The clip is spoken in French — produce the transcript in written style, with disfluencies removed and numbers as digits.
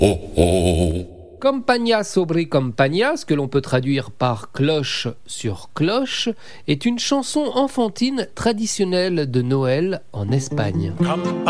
Oh oh. Campagna sobre campagna, ce que l'on peut traduire par cloche sur cloche, est une chanson enfantine traditionnelle de Noël en Espagne.